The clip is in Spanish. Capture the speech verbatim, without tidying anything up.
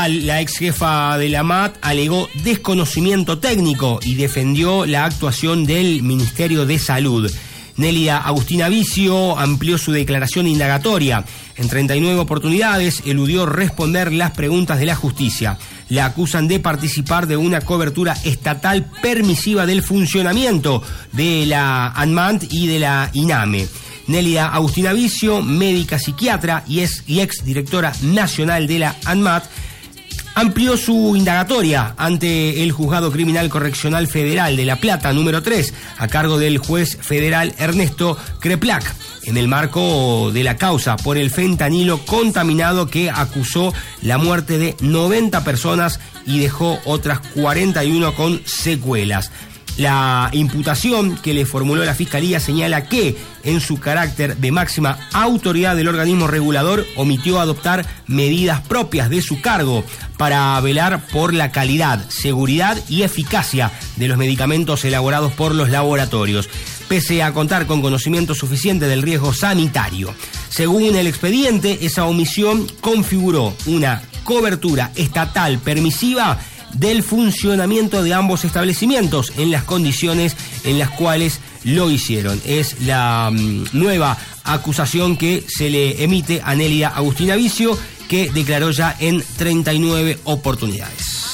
La ex jefa de la A M A T alegó desconocimiento técnico y defendió la actuación del Ministerio de Salud. Nélida Agustina Vicio amplió su declaración indagatoria. En treinta y nueve oportunidades eludió responder las preguntas de la justicia. La acusan de participar de una cobertura estatal permisiva del funcionamiento de la ANMAT y de la INAME. Nélida Agustina Vicio, médica psiquiatra y, es, y ex directora nacional de la ANMAT, amplió su indagatoria ante el Juzgado Criminal Correccional Federal de La Plata, número tres, a cargo del juez federal Ernesto Kreplak, en el marco de la causa por el fentanilo contaminado que acusó la muerte de noventa personas y dejó otras cuarenta y uno con secuelas. La imputación que le formuló la Fiscalía señala que, en su carácter de máxima autoridad del organismo regulador, omitió adoptar medidas propias de su cargo para velar por la calidad, seguridad y eficacia de los medicamentos elaborados por los laboratorios, pese a contar con conocimiento suficiente del riesgo sanitario. Según el expediente, esa omisión configuró una cobertura estatal permisiva del funcionamiento de ambos establecimientos en las condiciones en las cuales lo hicieron. Es la um, nueva acusación que se le emite a Nélida Agustina Vicio, que declaró ya en treinta y nueve oportunidades.